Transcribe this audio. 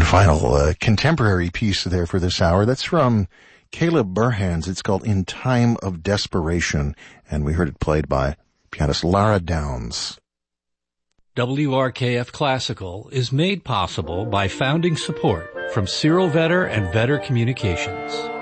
final contemporary piece there for this hour. That's from Caleb Burhans. It's called In Time of Desperation, and we heard it played by pianist Lara Downs. WRKF Classical is made possible by founding support from Cyril Vetter and Vetter Communications.